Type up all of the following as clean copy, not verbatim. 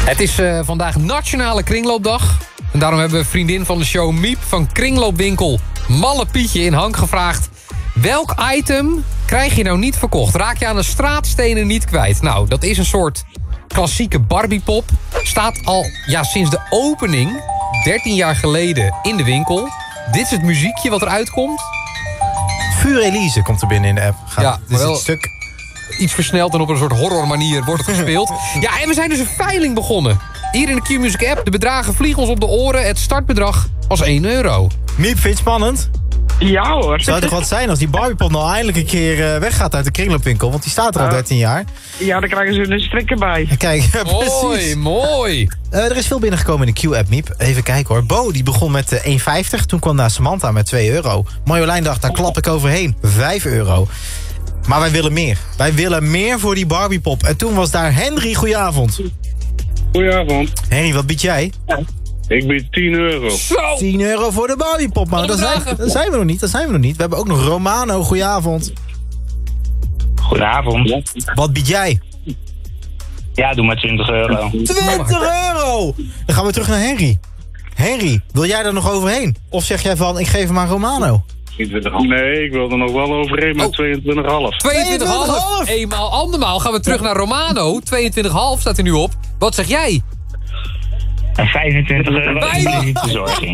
Het is vandaag Nationale Kringloopdag. En daarom hebben we vriendin van de show Miep van kringloopwinkel Malle Pietje in Hank gevraagd: welk item krijg je nou niet verkocht? Raak je aan de straatstenen niet kwijt? Nou, dat is een soort klassieke Barbiepop. Staat al sinds de opening, 13 jaar geleden, in de winkel. Dit is het muziekje wat eruit komt. Vuur Elise komt er binnen in de app. Ja, dit is wel het stuk. Iets versneld en op een soort horrormanier wordt het gespeeld. Ja, en we zijn dus een veiling begonnen. Hier in de Q-Music app. De bedragen vliegen ons op de oren. Het startbedrag was €1. Miep, vind je het spannend? Ja hoor. Zou het toch wat zijn als die Barbiepop nou eindelijk een keer weggaat uit de kringloopwinkel? Want die staat er al 13 jaar. Ja, dan krijgen ze een strik erbij. Kijk, Mooi, mooi. Er is veel binnengekomen in de Q-app, Miep. Even kijken hoor. Bo, die begon met €1,50. Toen kwam daar Samantha met €2. Marjolein dacht, daar klap ik overheen. €5. Maar wij willen meer. Wij willen meer voor die Barbiepop. En toen was daar Henry. Goedenavond. Goedenavond. Henry, wat bied jij? Ik bied €10. Zo! €10 voor de Barbiepop, man. Dat zijn we nog niet. Dat zijn we nog niet. We hebben ook nog Romano. Goedenavond. Goedenavond. Wat bied jij? Ja, doe maar €20. €20! Dan gaan we terug naar Henry. Henry, wil jij er nog overheen? Of zeg jij van, ik geef hem aan Romano? Nee, ik wil er nog wel overheen met 22,5. 22,5. Eenmaal, andermaal gaan we terug naar Romano. 22,5 staat er nu op. Wat zeg jij? En €25 Bijna. in de verzorging.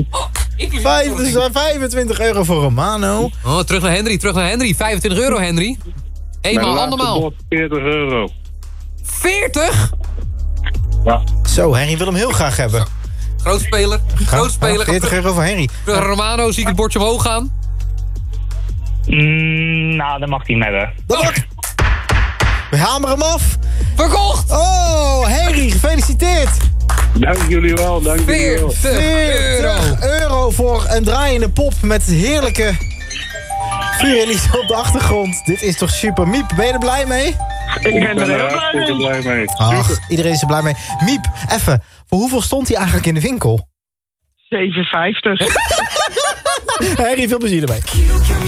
€25 voor Romano. Oh, terug naar Henry, €25, Henry. Eenmaal, andermaal. €40. 40? Ja. Zo, Henry wil hem heel graag hebben. Grootspeler. Grootspeler. €40 voor Henry. Terug naar Romano, zie ik het bordje omhoog gaan. Nou, dan mag hij hem hebben. Dat mag. We hameren hem af. Verkocht! Oh, Henry, gefeliciteerd. Dank jullie wel, dank jullie wel. €40 voor een draaiende pop met heerlijke vuurrelies op de achtergrond. Dit is toch super. Miep, ben je er blij mee? Ik ben er heel hartstikke blij mee. blij mee. Ach, iedereen is er blij mee. Miep, even, voor hoeveel stond hij eigenlijk in de winkel? €7,50. Henry, veel plezier erbij.